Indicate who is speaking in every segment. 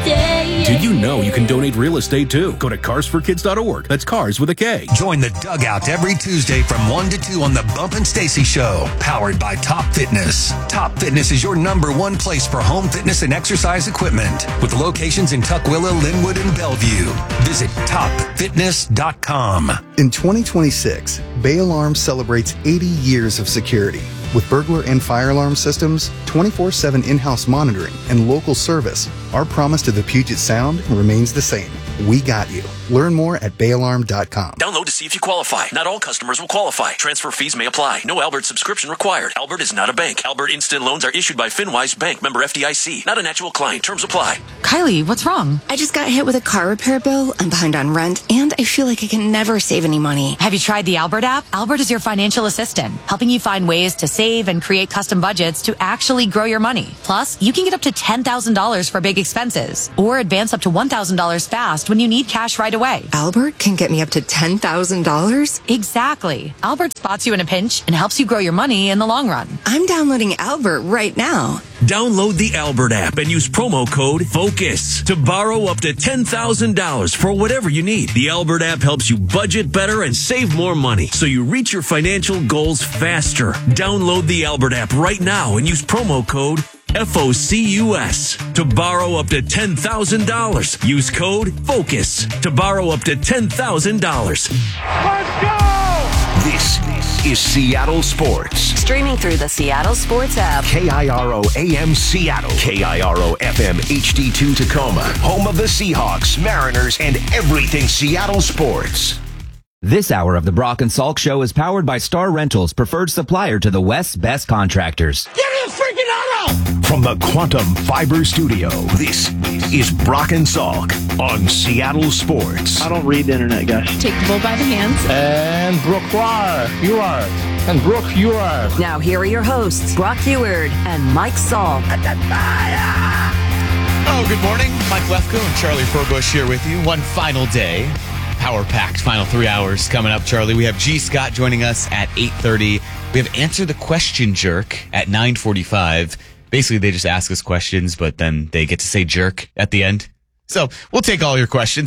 Speaker 1: day.
Speaker 2: Did you know you can donate real estate too? Go to carsforkids.org. That's cars with a K.
Speaker 3: Join the Dugout every Tuesday from 1 to 2 on the Bump and Stacy Show, powered by Top Fitness. Top Fitness is your #1 place for home fitness and exercise equipment, with locations in Tukwila, Linwood, and Bellevue. Visit topfitness.com.
Speaker 4: In 2026, Bay Alarm celebrates 80 years of security. With burglar and fire alarm systems, 24/7 in-house monitoring, and local service, our promise to the Puget Sound remains the same. We got you. Learn more at bayalarm.com.
Speaker 5: Download to see if you qualify. Not all customers will qualify. Transfer fees may apply. No Albert subscription required. Albert is not a bank. Albert Instant Loans are issued by FinWise Bank, member FDIC. Not an actual client. Terms apply.
Speaker 6: Kylie, what's wrong?
Speaker 7: I just got hit with a car repair bill. I'm behind on rent, and I feel like I can never save any money.
Speaker 6: Have you tried the Albert app? Albert is your financial assistant, helping you find ways to save and create custom budgets to actually grow your money. Plus, you can get up to $10,000 for big expenses, or advance up to $1,000 fast when you need cash right away.
Speaker 7: Albert can get me up to $10,000?
Speaker 6: Exactly. Albert spots you in a pinch and helps you grow your money in the long run.
Speaker 7: I'm downloading Albert right now.
Speaker 5: Download the Albert app and use promo code FOCUS to borrow up to $10,000 for whatever you need. The Albert app helps you budget better and save more money, so you reach your financial goals faster. Download the Albert app right now and use promo code FOCUS to borrow up to $10,000. Use code FOCUS to borrow up to $10,000.
Speaker 8: Let's go!
Speaker 3: This is Seattle Sports.
Speaker 9: Streaming through the Seattle Sports app.
Speaker 3: KIRO AM Seattle. KIRO FM HD2 Tacoma. Home of the Seahawks, Mariners, and everything Seattle sports.
Speaker 10: This hour of the Brock and Salk Show is powered by Star Rentals, preferred supplier to the West's best contractors.
Speaker 8: Give me a freaking auto!
Speaker 3: From the Quantum Fiber Studio, this is Brock and Salk on Seattle Sports.
Speaker 11: I don't read the internet, guys.
Speaker 12: Take the bull by the hands.
Speaker 11: And Brooke, you are. And Brooke, you are.
Speaker 9: Now here are your hosts, Brock Heward and Mike Salk.
Speaker 13: Oh, good morning. Mike Lefko and Charlie Furbush here with you. One final day. Power-packed final 3 hours coming up, Charlie. We have G. Scott joining us at 8:30. We have Answer the Question Jerk at 9:45. Basically, they just ask us questions, but then they get to say jerk at the end. So we'll take all your questions.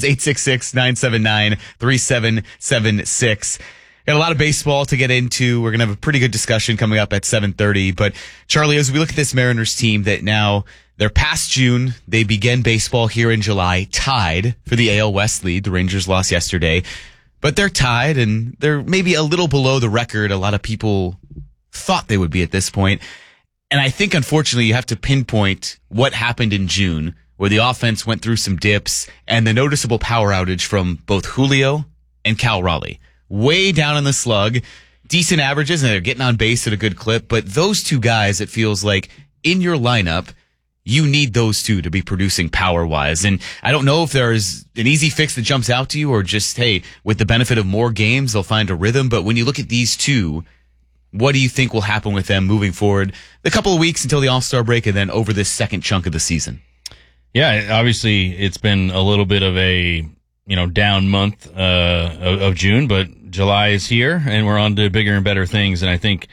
Speaker 13: 866-979-3776. Got a lot of baseball to get into. We're going to have a pretty good discussion coming up at 7:30. But, Charlie, as we look at this Mariners team that now they're past June, they begin baseball here in July, tied for the AL West lead. The Rangers lost yesterday. But they're tied, and they're maybe a little below the record a lot of people thought they would be at this point. And I think, unfortunately, you have to pinpoint what happened in June, where the offense went through some dips and the noticeable power outage from both Julio and Cal Raleigh. Way down on the slug, decent averages, and they're getting on base at a good clip. But those two guys, it feels like, in your lineup, you need those two to be producing power-wise. And I don't know if there's an easy fix that jumps out to you or just, hey, with the benefit of more games, they'll find a rhythm. But when you look at these two, what do you think will happen with them moving forward the couple of weeks until the All-Star break and then over this second chunk of the season?
Speaker 14: Yeah, obviously it's been a little bit of a, down month of June, but July is here and we're on to bigger and better things. And I think,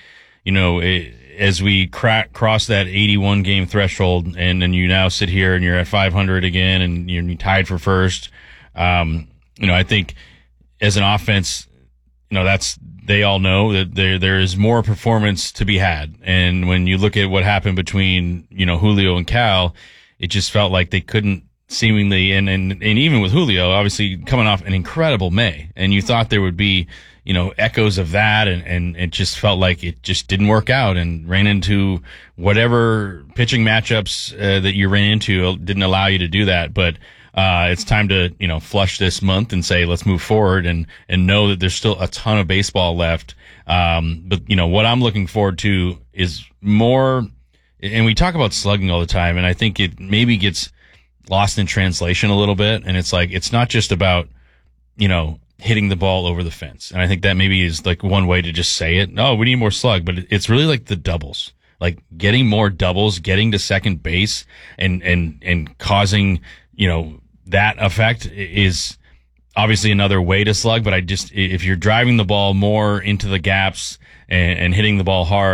Speaker 14: as we cross that 81 game threshold, and then you now sit here and you're at 500 again, and you're tied for first. I think as an offense, they all know that there is more performance to be had. And when you look at what happened between Julio and Cal, it just felt like they couldn't seemingly, and even with Julio, obviously coming off an incredible May, and you thought there would be echoes of that, and it just felt like it just didn't work out, and ran into whatever pitching matchups that you ran into didn't allow you to do that. But it's time to flush this month and say let's move forward and know that there's still a ton of baseball left. But what I'm looking forward to is more. And we talk about slugging all the time, and I think it maybe gets lost in translation a little bit. And it's like, it's not just about, hitting the ball over the fence. And I think that maybe is like one way to just say it. No, we need more slug, but it's really like the doubles, like getting more doubles, getting to second base and causing, that effect is obviously another way to slug. But if you're driving the ball more into the gaps and hitting the ball hard,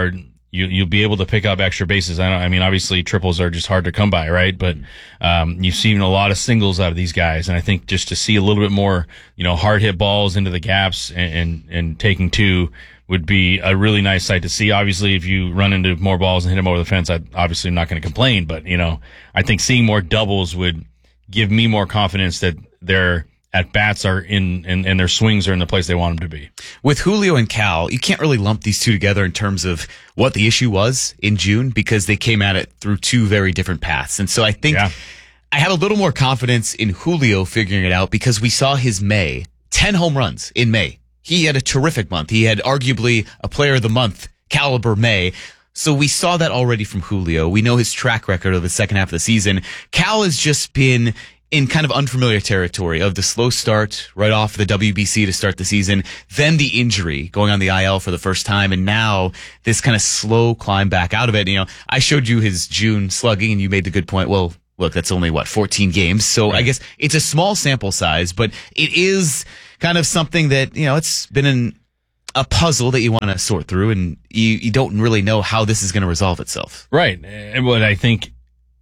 Speaker 14: you'll be able to pick up extra bases. I mean, obviously triples are just hard to come by, right? But you've seen a lot of singles out of these guys, and I think just to see a little bit more, hard hit balls into the gaps and taking two would be a really nice sight to see. Obviously, if you run into more balls and hit them over the fence, I'm obviously not going to complain. But I think seeing more doubles would give me more confidence that their at-bats are in and their swings are in the place they want them to be.
Speaker 13: With Julio and Cal, you can't really lump these two together in terms of what the issue was in June because they came at it through two very different paths. And so I think I have a little more confidence in Julio figuring it out because we saw his May, 10 home runs in May. He had a terrific month. He had arguably a player of the month caliber May. So we saw that already from Julio. We know his track record of the second half of the season. Cal has just been in kind of unfamiliar territory of the slow start right off the WBC to start the season, then the injury going on the IL for the first time, and now this kind of slow climb back out of it. I showed you his June slugging, and you made the good point. Well, look, that's only 14 games. So I guess it's a small sample size, but it is kind of something that, it's been a puzzle that you want to sort through, and you don't really know how this is going to resolve itself.
Speaker 14: Right. And what I think,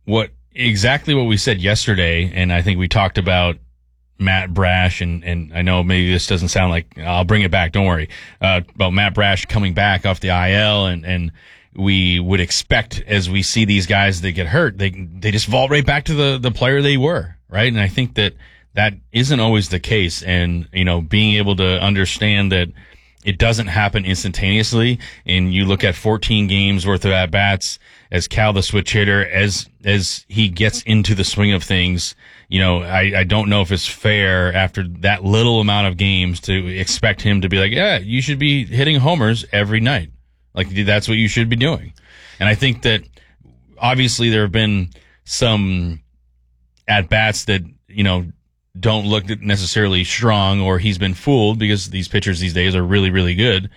Speaker 14: exactly what we said yesterday, and I think we talked about Matt Brash, and I know maybe this doesn't sound like, I'll bring it back, don't worry, about Matt Brash coming back off the IL, and we would expect as we see these guys that get hurt, they just vault right back to the player they were, right? And I think that isn't always the case, and being able to understand that it doesn't happen instantaneously, and you look at 14 games worth of at-bats as Cal the switch hitter, as he gets into the swing of things, I don't know if it's fair after that little amount of games to expect him to be like, yeah, you should be hitting homers every night. Like, that's what you should be doing. And I think that obviously there have been some at-bats that, don't look necessarily strong, or he's been fooled because these pitchers these days are really, really good.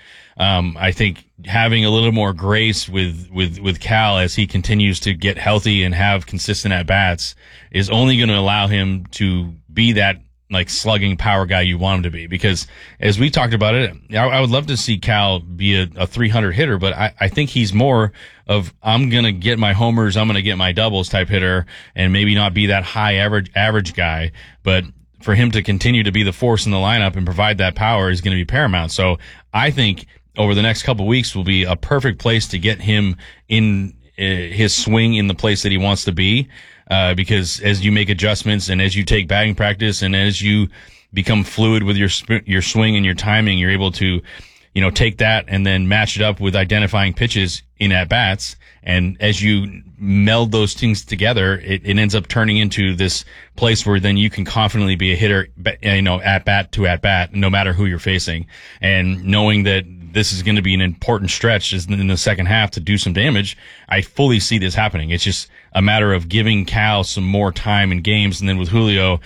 Speaker 14: I think having a little more grace with Cal as he continues to get healthy and have consistent at-bats is only going to allow him to be that slugging power guy you want him to be. Because as we talked about it, I would love to see Cal be a 300 hitter, but I think he's more of, I'm going to get my homers, I'm going to get my doubles type hitter, and maybe not be that high average guy. But for him to continue to be the force in the lineup and provide that power is going to be paramount. So I think over the next couple of weeks will be a perfect place to get him in his swing in the place that he wants to be. Because as you make adjustments and as you take batting practice and as you become fluid with your swing and your timing, you're able to, take that and then match it up with identifying pitches in at-bats. And as you meld those things together, it ends up turning into this place where then you can confidently be a hitter, at-bat to at-bat, no matter who you're facing. And knowing that this is going to be an important stretch in the second half to do some damage, I fully see this happening. It's just a matter of giving Cal some more time in games. And then with Julio,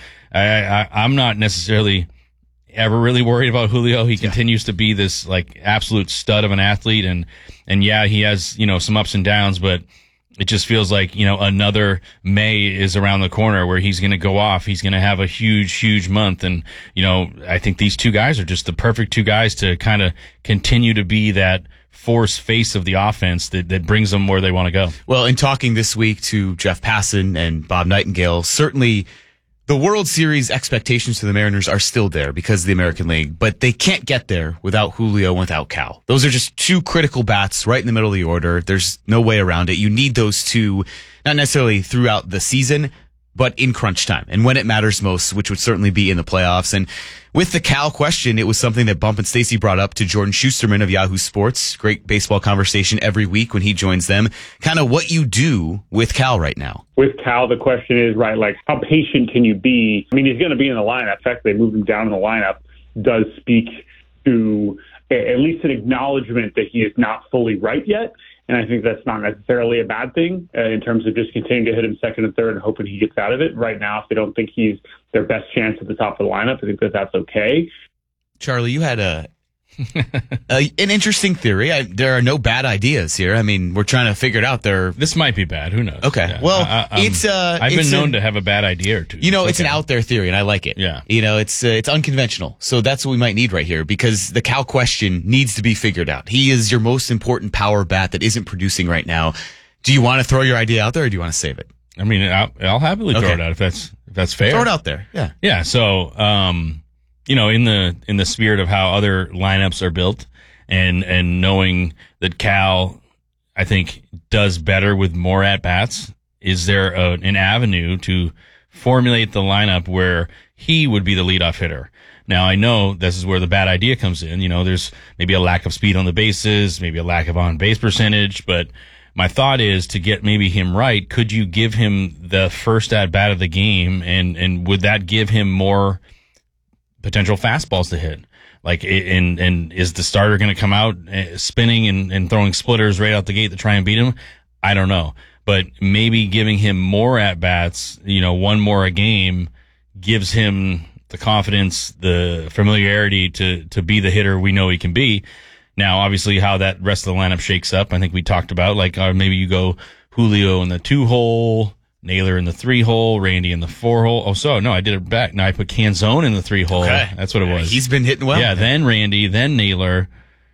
Speaker 14: I'm not necessarily ever really worried about Julio. He continues to be this absolute stud of an athlete. And yeah, he has, some ups and downs, but it just feels like, another May is around the corner where he's going to go off. He's going to have a huge, huge month. And, I think these two guys are just the perfect two guys to kind of continue to be that force face of the offense that brings them where they want to go.
Speaker 13: Well, in talking this week to Jeff Passan and Bob Nightingale, certainly the World Series expectations to the Mariners are still there because of the American League, but they can't get there without Julio and without Cal. Those are just two critical bats right in the middle of the order. There's no way around it. You need those two, not necessarily throughout the season, but in crunch time and when it matters most, which would certainly be in the playoffs. And with the Cal question, it was something that Bump and Stacy brought up to Jordan Schusterman of Yahoo Sports. Great baseball conversation every week when he joins them. Kind of what you do with Cal right now.
Speaker 1: With Cal, the question is, how patient can you be? I mean, he's going to be in the lineup. The fact they moved him down in the lineup does speak to at least an acknowledgement that he is not fully right yet. And I think that's not necessarily a bad thing in terms of just continuing to hit him second and third and hoping he gets out of it. Right now, if they don't think he's their best chance at the top of the lineup, I think that's okay.
Speaker 13: Charlie, you had a An interesting theory. There are no bad ideas here. I mean, we're trying to figure it out.
Speaker 14: This might be bad. Who knows?
Speaker 13: Okay.
Speaker 14: Yeah.
Speaker 13: Well,
Speaker 14: I've been known to have a bad idea or two.
Speaker 13: It's an out there theory, and I like it.
Speaker 14: Yeah.
Speaker 13: It's unconventional. So that's what we might need right here, because the Cal question needs to be figured out. He is your most important power bat that isn't producing right now. Do you want to throw your idea out there, or do you want to save it?
Speaker 14: I mean, I'll happily throw it out if that's fair.
Speaker 13: Throw it out there. Yeah.
Speaker 14: Yeah. So, in the spirit of how other lineups are built, and knowing that Cal, I think, does better with more at bats, is there an avenue to formulate the lineup where he would be the leadoff hitter? Now, I know this is where the bad idea comes in. There's maybe a lack of speed on the bases, maybe a lack of on base percentage, but my thought is to get maybe him right. Could you give him the first at bat of the game, and would that give him more potential fastballs to hit? And is the starter going to come out spinning and throwing splitters right out the gate to try and beat him? I don't know, but maybe giving him more at bats, one more a game, gives him the confidence, the familiarity to be the hitter we know he can be. Now, obviously, how that rest of the lineup shakes up, I think we talked about, maybe you go Julio in the 2-hole, Naylor in the 3-hole, Randy in the 4-hole. Oh, so no, I did it back. Now I put Canzone in the 3-hole.
Speaker 13: Okay.
Speaker 14: That's what it was.
Speaker 13: He's been hitting well.
Speaker 14: Yeah, then Randy, then Naylor,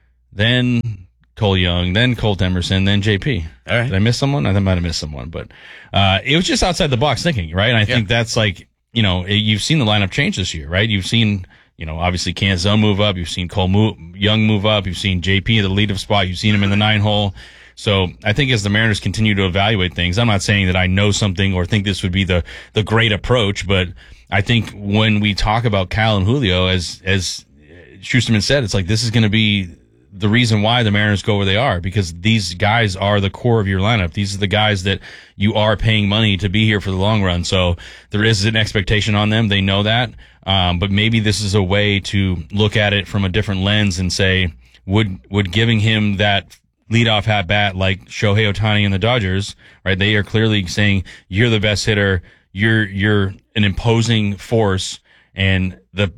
Speaker 14: then Cole Young, then Colt Emerson, then JP.
Speaker 13: All right.
Speaker 14: Did I miss someone? I might have missed someone, but it was just outside the box thinking, right? And I think that's you've seen the lineup change this year, right? You've seen, obviously Canzone move up. You've seen Cole Young move up. You've seen JP at the leadoff spot. You've seen him in the 9-hole. So I think as the Mariners continue to evaluate things, I'm not saying that I know something or think this would be the great approach, but I think when we talk about Cal and Julio, as Schusterman said, it's like this is going to be the reason why the Mariners go where they are, because these guys are the core of your lineup. These are the guys that you are paying money to be here for the long run. So there is an expectation on them. They know that. But maybe this is a way to look at it from a different lens and say, would giving him that leadoff at bat like Shohei Ohtani and the Dodgers, right? They are clearly saying you're the best hitter. You're an imposing force, and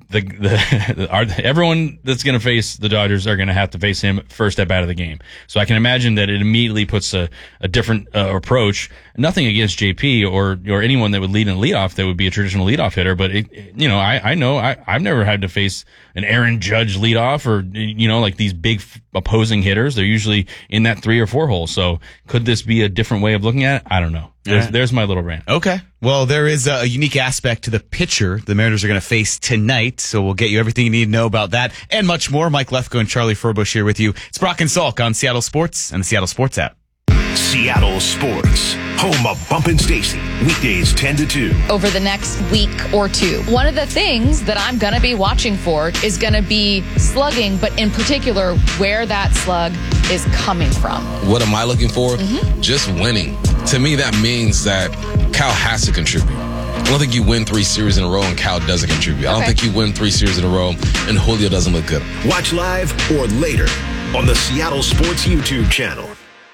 Speaker 14: everyone that's going to face the Dodgers are going to have to face him first at bat of the game. So I can imagine that it immediately puts a different approach. Nothing against JP or anyone that would lead in leadoff that would be a traditional leadoff hitter, but I know I've never had to face an Aaron Judge leadoff or like these big opposing hitters. They're usually in that 3 or 4 hole. So could this be a different way of looking at it? I don't know. There's my little rant.
Speaker 13: Okay. Well, there is a unique aspect to the pitcher the Mariners are going to face tonight, so we'll get you everything you need to know about that and much more. Mike Lefko and Charlie Furbush here with you. It's Brock and Salk on Seattle Sports and the Seattle Sports app.
Speaker 12: Seattle Sports, home of Bump and Stacy, weekdays 10 to 2.
Speaker 15: Over the next week or two. One of the things that I'm going to be watching for is going to be slugging, but in particular, where that slug is coming from.
Speaker 16: What am I looking for? Just winning. To me, that means that Cal has to contribute. I don't think you win 3 series in a row and Cal doesn't contribute. I don't think you win 3 series in a row and Julio doesn't look good.
Speaker 12: Watch live or later on the Seattle Sports YouTube channel.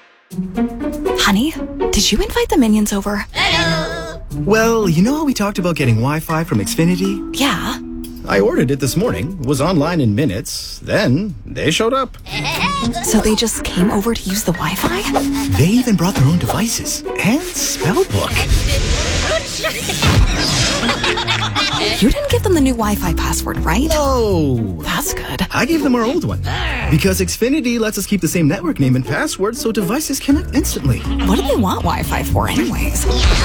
Speaker 7: Honey, did you invite the minions over?
Speaker 17: Hello. Well, you know how we talked about getting Wi-Fi from Xfinity?
Speaker 7: Yeah.
Speaker 17: I ordered it this morning, was online in minutes, then they showed up.
Speaker 7: So they just came over to use the Wi-Fi?
Speaker 17: They even brought their own devices and spell book.
Speaker 7: You didn't give them the new Wi-Fi password, right?
Speaker 17: No.
Speaker 7: That's good.
Speaker 17: I gave them our old one. Because Xfinity lets us keep the same network name and password so devices connect instantly.
Speaker 7: What do they want Wi-Fi for anyways?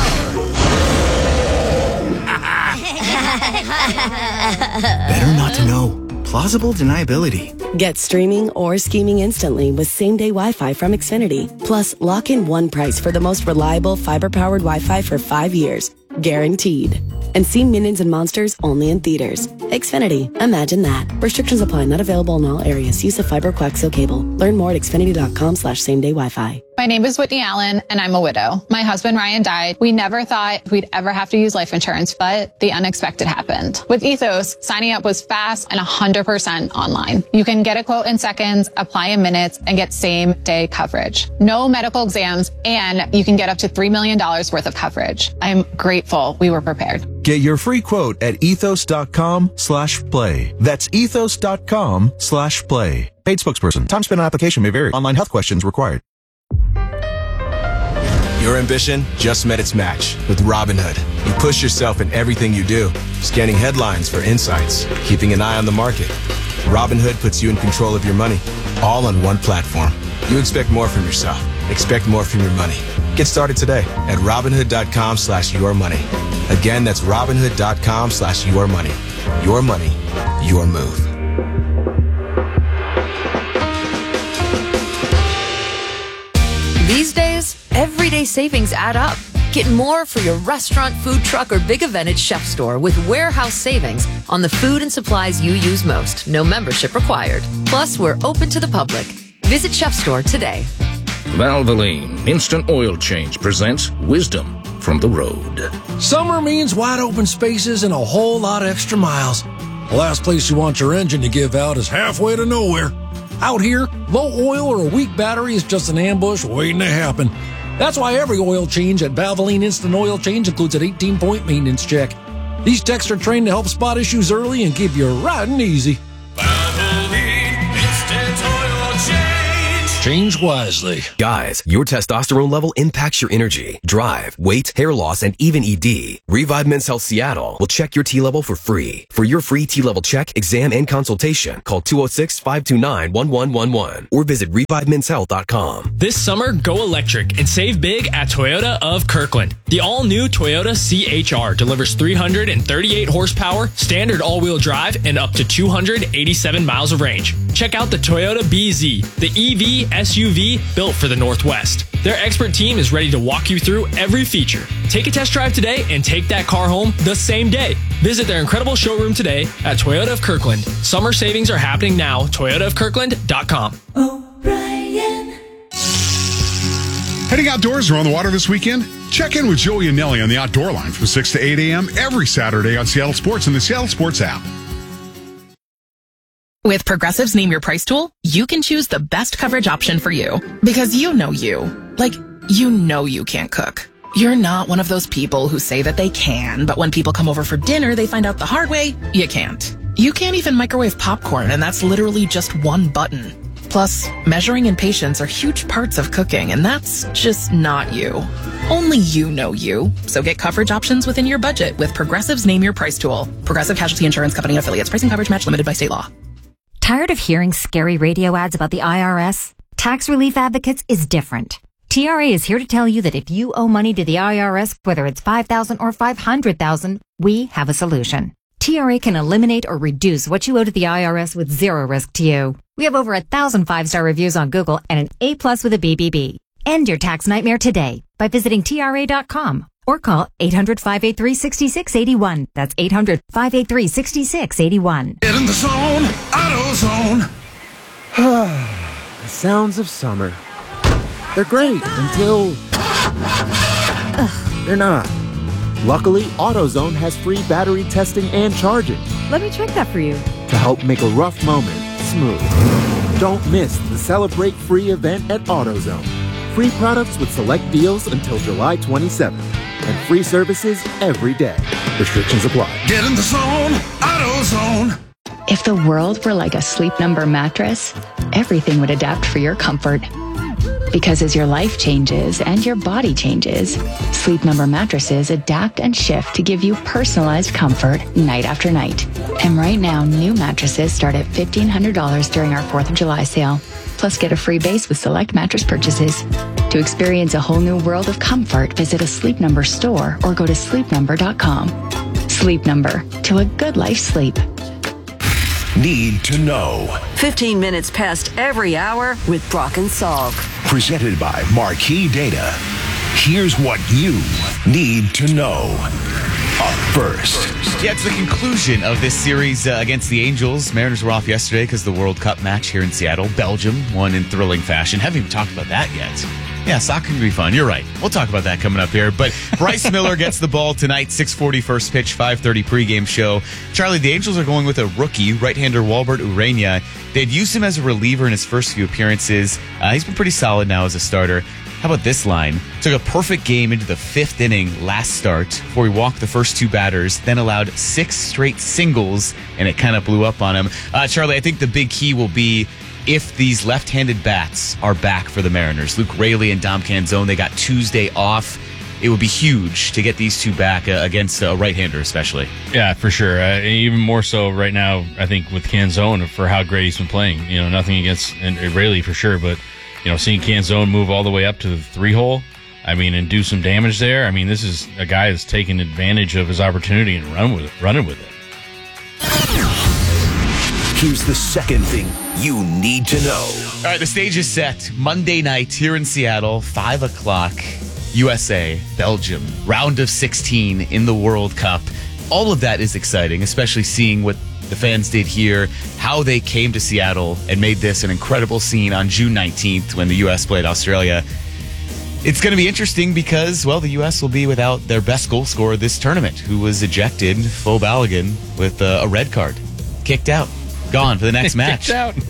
Speaker 17: Better not to know. Plausible deniability.
Speaker 18: Get streaming or scheming instantly with same-day Wi-Fi from Xfinity. Plus, lock in one price for the most reliable fiber-powered Wi-Fi for 5 years. Guaranteed. And see Minions and Monsters only in theaters. Xfinity. Imagine that. Restrictions apply. Not available in all areas. Use of fiber coaxial cable. Learn more at xfinity.com/same-day Wi-Fi.
Speaker 15: My
Speaker 19: My name is Whitney Allen, and I'm a widow. My husband, Ryan, died. We never thought we'd ever have to use life insurance, but the unexpected happened. With Ethos, signing up was fast and 100% online. You can get a quote in seconds, apply in minutes, and get same-day coverage. No medical exams, and you can get up to $3 million worth of coverage. I'm grateful we were prepared.
Speaker 20: Get your free quote at ethos.com/play. That's ethos.com/play. Paid spokesperson. Time spent on application may vary. Online health questions required.
Speaker 21: Your ambition just met its match with Robinhood. You push yourself in everything you do, scanning headlines for insights, keeping an eye on the market. Robinhood puts you in control of your money, all on one platform. You expect more from yourself. Expect more from your money. Get started today at Robinhood.com/yourmoney. Again, that's Robinhood.com/yourmoney. Your money, your move.
Speaker 9: These days, everyday savings add up. Get more for your restaurant, food truck, or big event at Chef Store with warehouse savings on the food and supplies you use most. No membership required. Plus, we're open to the public. Visit Chef Store today.
Speaker 22: Valvoline Instant Oil Change presents Wisdom from the Road.
Speaker 23: Summer means wide open spaces and a whole lot of extra miles. The last place you want your engine to give out is halfway to nowhere. Out here, low oil or a weak battery is just an ambush waiting to happen. That's why every oil change at Valvoline Instant Oil Change includes an 18-point maintenance check. These techs are trained to help spot issues early and keep you riding easy.
Speaker 24: Valvoline Instant Oil Change.
Speaker 23: Change wisely.
Speaker 25: Guys, your testosterone level impacts your energy, drive, weight, hair loss, and even ED. Revive Men's Health Seattle will check your T level for free. For your free T level check, exam, and consultation, call 206-529-1111 or visit ReviveMen'sHealth.com.
Speaker 26: This summer, go electric and save big at Toyota of Kirkland. The all-new Toyota CHR delivers 338 horsepower, standard all-wheel drive, and up to 287 miles of range. Check out the Toyota BZ, the EV SUV built for the Northwest. Their expert team is ready to walk you through every feature. Take a test drive today and take that car home the same day. Visit their incredible showroom today at Toyota of Kirkland. Summer savings are happening now. ToyotaofKirkland.com.
Speaker 27: O'Brien. Heading outdoors or on the water this weekend? Check in with Joey and Nelly on the Outdoor Line from 6 to 8 a.m. every Saturday on Seattle Sports and the Seattle Sports app.
Speaker 28: With Progressive's Name Your Price tool, you can choose the best coverage option for you. Because you know you. Like, you know you can't cook. You're not one of those people who say that they can, but when people come over for dinner, they find out the hard way, you can't. You can't even microwave popcorn, and that's literally just one button. Plus, measuring and patience are huge parts of cooking, and that's just not you. Only you know you. So get coverage options within your budget with Progressive's Name Your Price tool. Progressive Casualty Insurance Company and Affiliates. Pricing coverage match limited by state law.
Speaker 29: Tired of hearing scary radio ads about the IRS? Tax Relief Advocates is different. TRA is here to tell you that if you owe money to the IRS, whether it's $5,000 or $500,000, we have a solution. TRA can eliminate or reduce what you owe to the IRS with zero risk to you. We have over 1,000 5-star reviews on Google and an A+ with a BBB. End your tax nightmare today by visiting TRA.com or call 800-583-6681. That's 800-583-6681.
Speaker 24: Get in the zone, AutoZone.
Speaker 30: The sounds of summer. They're great until they're not. Luckily, AutoZone has free battery testing and charging.
Speaker 31: Let me check that for you.
Speaker 30: To help make a rough moment smooth. Don't miss the Celebrate Free event at AutoZone. Free products with select deals until July 27th. And free services every day. Restrictions apply.
Speaker 24: Get in the zone, AutoZone.
Speaker 32: If the world were like a Sleep Number mattress, everything would adapt for your comfort. Because as your life changes and your body changes, Sleep Number mattresses adapt and shift to give you personalized comfort night after night. And right now, new mattresses start at $1,500 during our 4th of July sale. Plus, get a free base with select mattress purchases. To experience a whole new world of comfort, visit a Sleep Number store or go to sleepnumber.com. Sleep Number, to a good life sleep.
Speaker 12: Need to know.
Speaker 9: 15 minutes past every hour with Brock and Salk.
Speaker 12: Presented by Marquee Data. Here's what you need to know. Up first.
Speaker 13: Yeah, it's the conclusion of this series against the Angels. Mariners were off yesterday because the World Cup match here in Seattle. Belgium won in thrilling fashion. Haven't even talked about that yet. Yeah, soccer can be fun. You're right. We'll talk about that coming up here. But Bryce Miller gets the ball tonight, 6:40 first pitch, 5:30 pregame show. Charlie, the Angels are going with a rookie, right-hander Walbert Urania. They'd used him as a reliever in his first few appearances. He's been pretty solid now as a starter. How about this line? Took a perfect game into the fifth inning last start before he walked the first two batters, then allowed 6 straight singles, and it kind of blew up on him. Charlie, I think the big key will be if these left-handed bats are back for the Mariners. Luke Raley and Dom Canzone, they got Tuesday off. It would be huge to get these two back against a right-hander especially.
Speaker 1: Yeah, for sure. Even more so right now, I think, with Canzone for how great he's been playing. Nothing against Raley for sure, but seeing Canzone move all the way up to the 3-hole, and do some damage there. This is a guy that's taking advantage of his opportunity and running with it.
Speaker 12: Here's the second thing you need to know.
Speaker 13: All right, the stage is set. Monday night here in Seattle, 5 o'clock, USA, Belgium, round of 16 in the World Cup. All of that is exciting, especially seeing what the fans did here, how they came to Seattle and made this an incredible scene on June 19th when the U.S. played Australia. It's going to be interesting because, the U.S. will be without their best goal scorer this tournament, who was ejected, Fo Balogun, with a red card. Kicked out. Gone for the next match.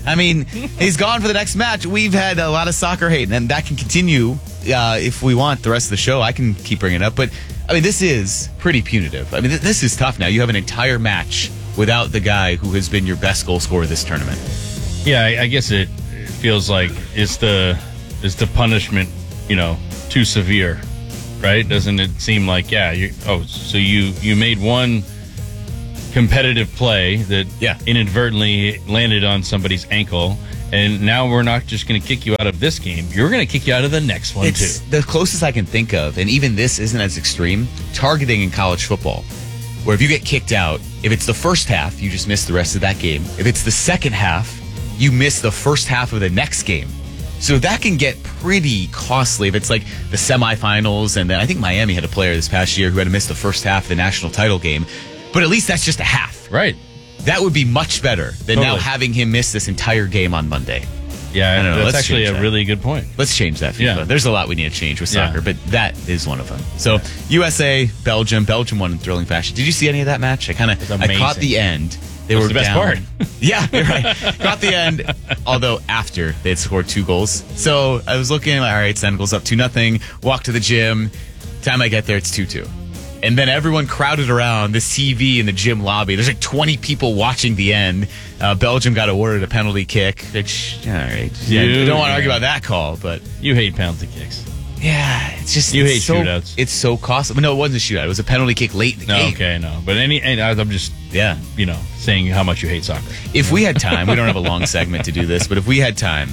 Speaker 13: He's gone for the next match. We've had a lot of soccer hate, and that can continue if we want the rest of the show. I can keep bringing it up, but this is pretty punitive. This is tough now. You have an entire match without the guy who has been your best goal scorer this tournament.
Speaker 1: Yeah, I guess it feels like is the punishment, too severe, right? Doesn't it seem like, so you made one competitive play that inadvertently landed on somebody's ankle, and now we're not just going to kick you out of this game, you're going to kick you out of the next one too.
Speaker 13: The closest I can think of, and even this isn't as extreme, targeting in college football, where if you get kicked out, if it's the first half, you just miss the rest of that game. If it's the second half, you miss the first half of the next game. So that can get pretty costly if it's like the semifinals, and then I think Miami had a player this past year who had to miss the first half of the national title game. But at least that's just a half.
Speaker 1: Right.
Speaker 13: That would be much better than now having him miss this entire game on Monday.
Speaker 1: Yeah, I don't know. That's actually a really good point.
Speaker 13: Let's change that. FIFA. There's a lot we need to change with soccer, but that is one of them. So USA, Belgium won in thrilling fashion. Did you see any of that match? I caught the end. They were
Speaker 1: the best
Speaker 13: down.
Speaker 1: part.
Speaker 13: Yeah, you're right. Caught the end, although after they had scored 2 goals. So I was looking, all right, Senegal's up 2-0. Walk to the gym. Time I get there, it's 2-2. And then everyone crowded around this TV in the gym lobby. There's like 20 people watching the end. Belgium got awarded a penalty kick. Which, all right. I don't want to argue about that call, but...
Speaker 1: You hate penalty kicks.
Speaker 13: Yeah, it's just...
Speaker 1: You hate shootouts.
Speaker 13: It's so costly. No, it wasn't a shootout. It was a penalty kick late in the game.
Speaker 1: Okay, no. But I'm just, saying how much you hate soccer.
Speaker 13: If we had time, we don't have a long segment to do this, but if we had time,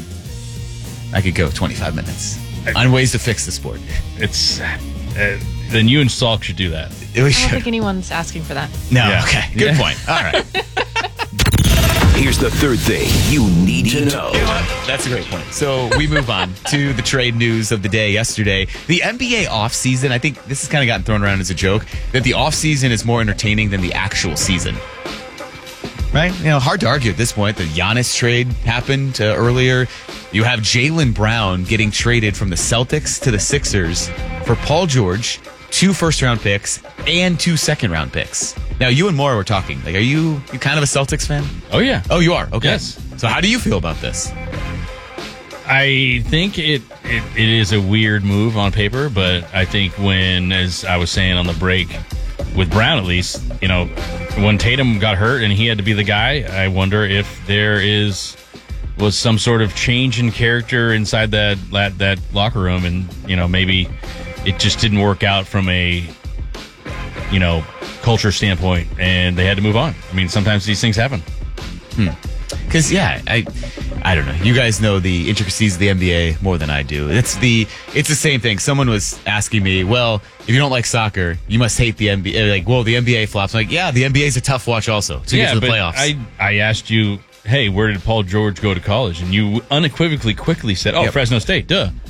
Speaker 13: I could go 25 minutes on ways to fix the sport.
Speaker 1: It's... then you and Salk should do that.
Speaker 15: I don't think anyone's asking for that.
Speaker 13: No, okay. Good point. All right.
Speaker 12: Here's the third thing you need to know.
Speaker 13: That's a great point. So we move on to the trade news of the day yesterday. The NBA offseason, I think this has kind of gotten thrown around as a joke, that the offseason is more entertaining than the actual season. Right? Hard to argue at this point. The Giannis trade happened earlier. You have Jaylen Brown getting traded from the Celtics to the Sixers for Paul George, 2 first-round picks, and 2 second-round picks. Now, you and Maura were talking. Are you kind of a Celtics fan?
Speaker 1: Oh, yeah.
Speaker 13: Oh, you are? Okay.
Speaker 1: Yes.
Speaker 13: So how do you feel about this?
Speaker 1: I think it is a weird move on paper, but I think as I was saying on the break, with Brown at least, when Tatum got hurt and he had to be the guy, I wonder if there was some sort of change in character inside that locker room, and maybe it just didn't work out from a culture standpoint, and they had to move on. Sometimes these things happen.
Speaker 13: Because I don't know. You guys know the intricacies of the NBA more than I do. It's the same thing. Someone was asking me, well, if you don't like soccer, you must hate the NBA. Like, well, the NBA flops. I'm like, yeah, the NBA is a tough watch also to get to the playoffs.
Speaker 1: I asked you, hey, where did Paul George go to college? And you unequivocally quickly said, Fresno State, duh.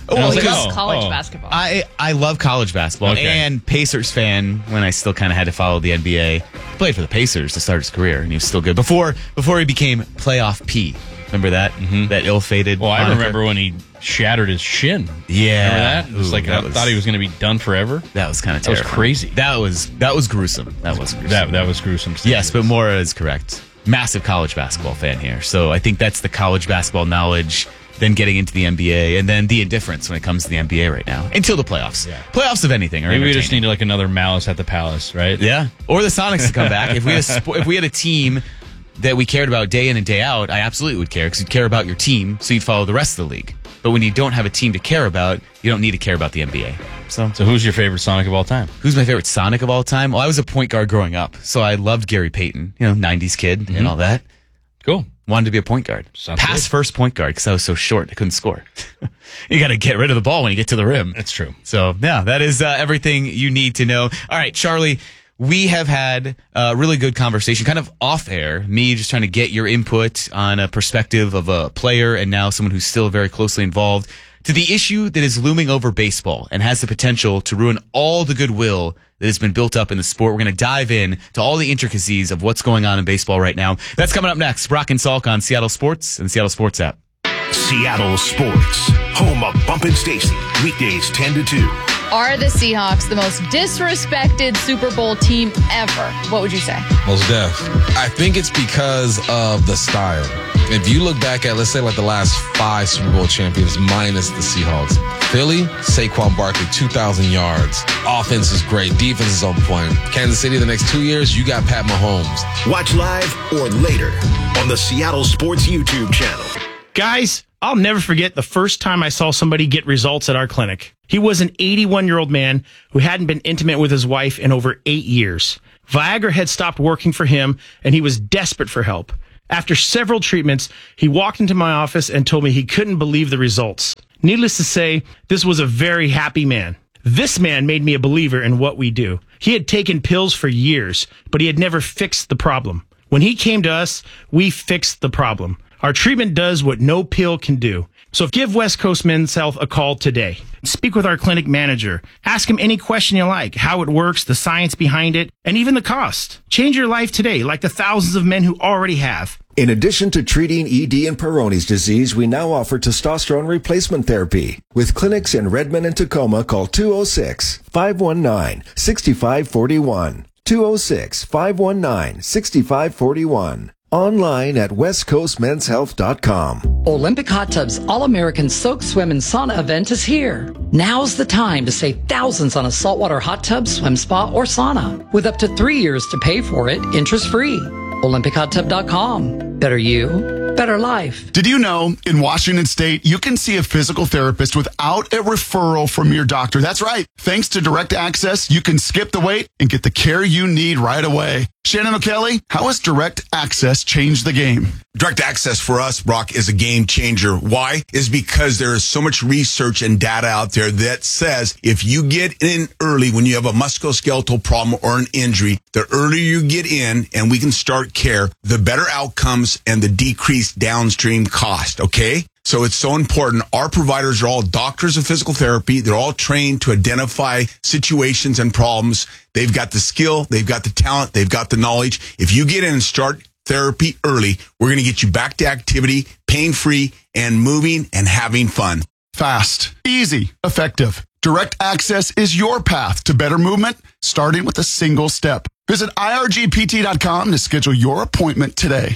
Speaker 1: And I was like,
Speaker 15: college basketball.
Speaker 13: I love college basketball and Pacers fan when I still kind of had to follow the NBA. He played for the Pacers to start his career, and he was still good. Before he became Playoff P. Remember that? Mm-hmm. That ill-fated
Speaker 1: Well, I remember when he shattered his shin.
Speaker 13: Yeah.
Speaker 1: Remember that? It was like, I thought he was going to be done forever.
Speaker 13: That was kind of
Speaker 1: terrifying. That was crazy.
Speaker 13: That was gruesome. That was gruesome.
Speaker 1: That was gruesome.
Speaker 13: Yes, but Maura is correct. Massive college basketball fan here. So I think that's the college basketball knowledge, then getting into the NBA, and then the indifference when it comes to the NBA right now. Until the playoffs. Yeah. Playoffs of anything are
Speaker 1: Maybe we just need like another Malice at the Palace, right?
Speaker 13: Yeah. Or the Sonics to come back. If we had a team that we cared about day in and day out, I absolutely would care, because you'd care about your team, so you'd follow the rest of the league. But when you don't have a team to care about, you don't need to care about the NBA.
Speaker 1: So who's your favorite Sonic of all time?
Speaker 13: Who's my favorite Sonic of all time? Well, I was a point guard growing up, so I loved Gary Payton, 90s kid and all that.
Speaker 1: Cool.
Speaker 13: Wanted to be a point guard. Pass first point guard, because I was so short, I couldn't score. You got to get rid of the ball when you get to the rim.
Speaker 1: That's true.
Speaker 13: So, yeah, that is everything you need to know. All right, Charlie, we have had a really good conversation, kind of off air, me just trying to get your input on a perspective of a player and now someone who's still very closely involved, to the issue that is looming over baseball and has the potential to ruin all the goodwill that has been built up in the sport. We're going to dive in to all the intricacies of what's going on in baseball right now. That's coming up next. Brock and Salk on Seattle Sports and the Seattle Sports app.
Speaker 12: Seattle Sports, home of Bump and Stacy, weekdays 10 to 2.
Speaker 15: Are the Seahawks the most disrespected Super Bowl team ever? What would you say?
Speaker 2: Most def. I think it's because of the style. If you look back at, let's say, like the last 5 Super Bowl champions minus the Seahawks. Philly, Saquon Barkley, 2,000 yards. Offense is great. Defense is on point. Kansas City, the next 2 years, you got Pat Mahomes.
Speaker 12: Watch live or later on the Seattle Sports YouTube channel.
Speaker 3: Guys, I'll never forget the first time I saw somebody get results at our clinic. He was an 81-year-old man who hadn't been intimate with his wife in over 8 years. Viagra had stopped working for him, and he was desperate for help. After several treatments, he walked into my office and told me he couldn't believe the results. Needless to say, this was a very happy man. This man made me a believer in what we do. He had taken pills for years, but he had never fixed the problem. When he came to us, we fixed the problem. Our treatment does what no pill can do. So give West Coast Men's Health a call today. Speak with our clinic manager. Ask him any question you like, how it works, the science behind it, and even the cost. Change your life today, like the thousands of men who already have.
Speaker 4: In addition to treating ED and Peyronie's disease, we now offer testosterone replacement therapy. With clinics in Redmond and Tacoma, call 206-519-6541. 206-519-6541. Online at westcoastmenshealth.com.
Speaker 5: Olympic Hot Tub's All-American Soak, Swim, and Sauna event is here. Now's the time to save thousands on a saltwater hot tub, swim spa, or sauna. With up to 3 years to pay for it, interest-free. OlympicHotTub.com. Better you, better life.
Speaker 6: Did you know in Washington State, you can see a physical therapist without a referral from your doctor? That's right. Thanks to Direct Access, you can skip the wait and get the care you need right away. Shannon O'Kelly, how has Direct Access changed the game?
Speaker 7: Direct Access for us, Brock, is a game changer. Why? Is because there is so much research and data out there that says if you get in early when you have a musculoskeletal problem or an injury, the earlier you get in and we can start care, the better outcomes and the decreased downstream cost, okay? So it's so important. Our providers are all doctors of physical therapy. They're all trained to identify situations and problems. They've got the skill, they've got the talent, they've got the knowledge. If you get in and start therapy early, we're going to get you back to activity, pain-free, and moving and having fun.
Speaker 6: Fast, easy, effective. Direct Access is your path to better movement, starting with a single step. Visit irgpt.com to schedule your appointment today.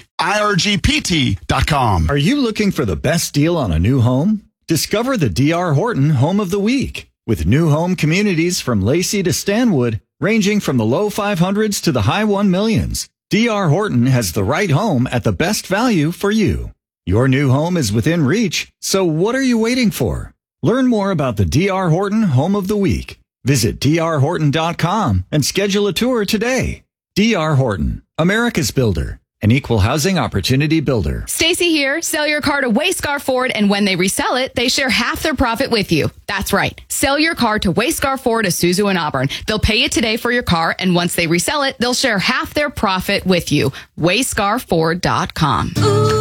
Speaker 6: irgpt.com.
Speaker 8: Are you looking for the best deal on a new home? Discover the D.R. Horton Home of the Week. With new home communities from Lacey to Stanwood, ranging from the low 500s to the high 1 millions. D.R. Horton has the right home at the best value for you. Your new home is within reach, so what are you waiting for? Learn more about the D.R. Horton Home of the Week. Visit drhorton.com and schedule a tour today. D.R. Horton, America's builder. An equal housing opportunity builder.
Speaker 10: Stacy here. Sell your car to Wayscar Ford, and when they resell it, they share half their profit with you. That's right. Sell your car to Wayscar Ford, Isuzu, and Auburn. They'll pay you today for your car, and once they resell it, they'll share half their profit with you. WayscarFord.com.